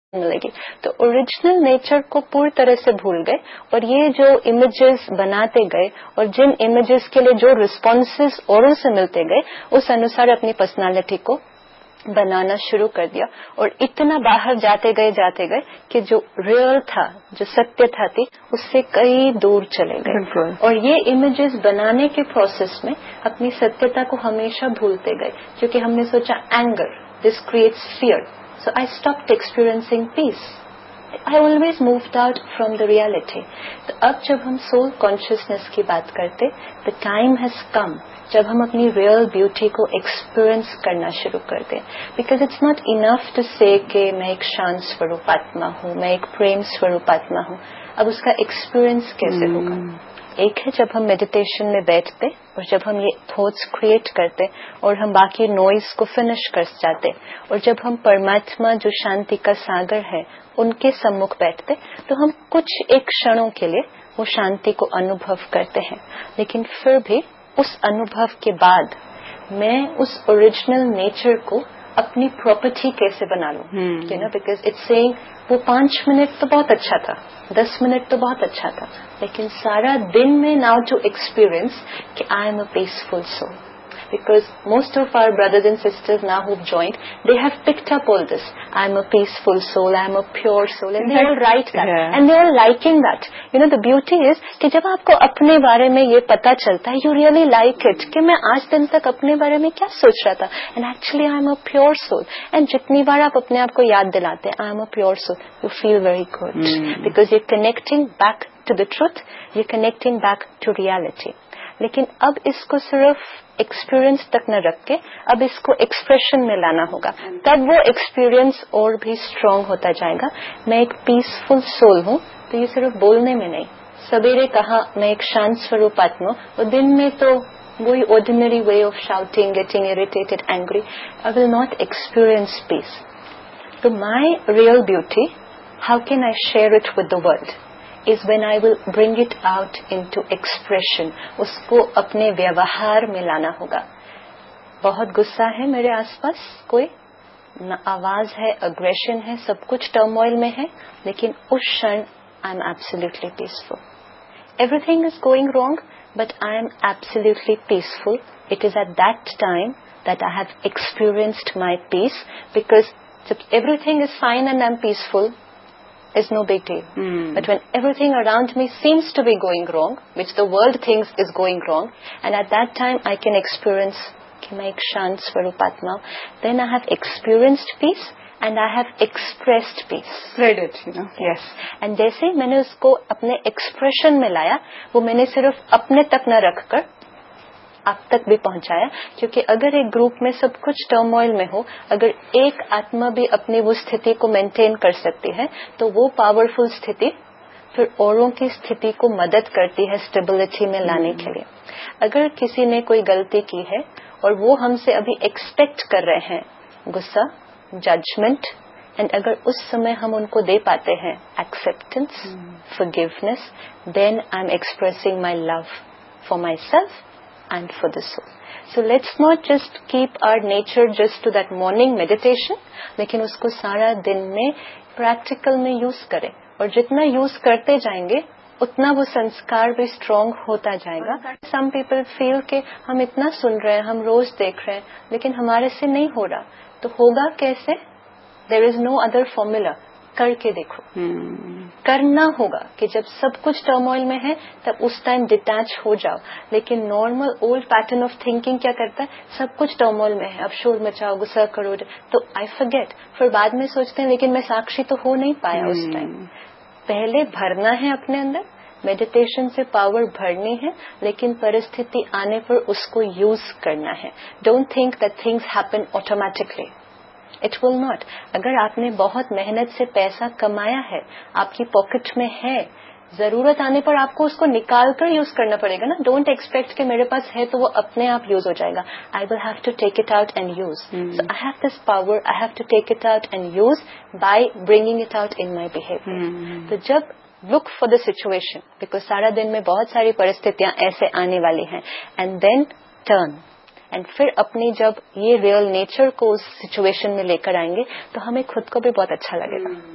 मिलेगी। तो original nature को पूरी तरह से भूल गए और ये जो इमेजेस बनाते गए और जिन इमेजेस के लिए जो रिस्पॉन्सेस औरों से मिलते गए उस अनुसार अपनी पर्सनालिटी को बनाना शुरू कर दिया और इतना बाहर जाते गए कि जो रियल था, जो सत्यता थी, उससे कई दूर चले गए। और ये इमेजेस बनाने के प्रोसेस में अपनी सत्यता को हमेशा भूलते गए, क्योंकि हमने सोचा anger, this creates fear, so I stopped experiencing peace. I always moved out from the reality. तो अब जब हम soul consciousness की बात करते, the time has come जब हम अपनी real beauty को experience करना शुरू कर दें. Because it's not enough to say कि मैं एक शांत स्वरूप आत्मा हूँ, मैं एक प्रेम स्वरूप आत्मा हूँ. अब उसका experience कैसे होगा? एक है जब हम मेडिटेशन में बैठते और जब हम ये थॉट्स क्रिएट करते और हम बाकी नॉइज को फिनिश कर जाते और जब हम परमात्मा जो शांति का सागर है उनके सम्मुख बैठते तो हम कुछ एक क्षणों के लिए वो शांति को अनुभव करते हैं, लेकिन फिर भी उस अनुभव के बाद मैं उस ओरिजिनल नेचर को अपनी प्रॉपर्टी कैसे बना लूं, you know, because it's saying वो 5 मिनट तो बहुत अच्छा था, 10 मिनट तो बहुत अच्छा था, लेकिन सारा दिन में नाउ टू एक्सपीरियंस कि I am a peaceful soul. Because most of our brothers and sisters now who've joined, they have picked up all this. I'm a peaceful soul, I'm a pure soul, and they all write that. Yeah. And they are liking that. You know, the beauty is कि जब आपको अपने बारे में ये पता चलता है, you really like it, कि मैं आज दिन तक अपने बारे में क्या सोच रहा था, and actually I'm a pure soul. And जितनी बार आप अपने आप को याद दिलाते हैं, I'm a pure soul, you feel very good. Because you're connecting back to the truth, you're connecting back to reality. लेकिन अब इसको सिर्फ एक्सपीरियंस तक न रख के अब इसको एक्सप्रेशन में लाना होगा, तब वो एक्सपीरियंस और भी स्ट्रांग होता जाएगा. मैं एक पीसफुल सोल हूँ, तो ये सिर्फ बोलने में नहीं. सवेरे कहा मैं एक शांत स्वरूप आत्मा, और दिन में तो वही ordinary way of shouting, getting irritated, angry. I will not experience piece. तो my real beauty, how can I share it with the world, is when I will bring it out into expression. उसको अपने व्यवहार में लाना होगा. बहुत गुस्सा है मेरे आसपास, कोई आवाज है, अग्रेशन है, सब कुछ टर्मोइल में है, लेकिन उस क्षण I am absolutely peaceful. Everything is going wrong, but I am absolutely peaceful. It is at that time that I have experienced my peace, because everything is fine and I am peaceful, is no big deal. But when everything around me seems to be going wrong, which the world thinks is going wrong, and at that time I can experience कि मैं एक शांत स्वरूप आत्मा हूँ, then I have experienced peace and I have expressed peace. Spread it, you know. Yes. And जैसे ही मैंने उसको अपने expression में लाया, वो मैंने सिर्फ अपने तक न रखकर आप तक भी पहुंचाया, क्योंकि अगर एक ग्रुप में सब कुछ टर्मोइल में हो, अगर एक आत्मा भी अपनी वो स्थिति को मेंटेन कर सकती है, तो वो पावरफुल स्थिति फिर औरों की स्थिति को मदद करती है स्टेबिलिटी में लाने के लिए. अगर किसी ने कोई गलती की है और वो हमसे अभी एक्सपेक्ट कर रहे हैं गुस्सा, जजमेंट, एंड अगर उस समय हम उनको दे पाते हैं acceptance, forgiveness, then I am expressing my love for my self and for the soul. So let's not just keep our nature just to that morning meditation, लेकिन उसको सारा दिन में प्रैक्टिकल में यूज करें, और जितना यूज करते जाएंगे उतना वो संस्कार भी स्ट्रांग होता जाएगा. Some people feel कि हम इतना सुन रहे हैं, हम रोज देख रहे हैं, लेकिन हमारे से नहीं हो रहा, तो होगा कैसे? There is no other formula. करके देखो. करना होगा कि जब सब कुछ टर्मोइल में है तब उस टाइम डिटैच हो जाओ, लेकिन normal old pattern of thinking क्या करता है, सब कुछ टर्मोइल में है, अब शोर मचाओ, गुस्सा करो, तो आई फॉरगेट, फिर बाद में सोचते हैं लेकिन मैं साक्षी तो हो नहीं पाया उस टाइम. पहले भरना है अपने अंदर, मेडिटेशन से पावर भरनी है, लेकिन परिस्थिति आने पर उसको यूज करना है. Don't think that things happen automatically. It will not. अगर आपने बहुत मेहनत से पैसा कमाया है, आपकी पॉकेट में है, जरूरत आने पर आपको उसको निकाल कर यूज करना पड़ेगा ना. डोंट एक्सपेक्ट कि मेरे पास है तो वो अपने आप यूज हो जाएगा. I will have to take it out and use. So I have this power, I have to take it out and use by bringing it out in my behaviour. तो जब look for the situation, because सारा दिन में बहुत सारी परिस्थितियां ऐसे आने वाली हैं, एंड देन टर्न, एंड फिर अपनी जब ये रियल नेचर को उस सिचुएशन में लेकर आएंगे तो हमें खुद को भी बहुत अच्छा लगेगा.